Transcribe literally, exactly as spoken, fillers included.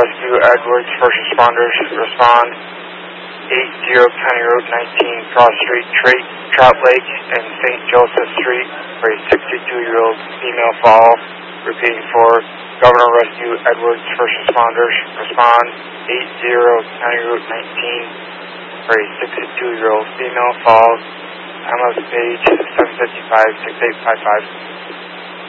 Rescue Edwards, first responders, respond. eight zero County Road nineteen, Cross Street, Tra- Trout Lake, and Saint Joseph Street, for a sixty-two-year-old female fall. Repeating for Governor Rescue Edwards, first responders, respond. eight zero County Road nineteen, for a sixty-two-year-old female fall. M S page seven fifty-five, six eight five five.